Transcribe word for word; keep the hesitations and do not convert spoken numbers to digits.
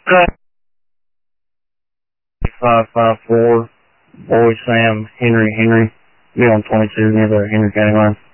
five five four, Boy Sam, Henry, Henry. Be on twenty-two near the Henry County line.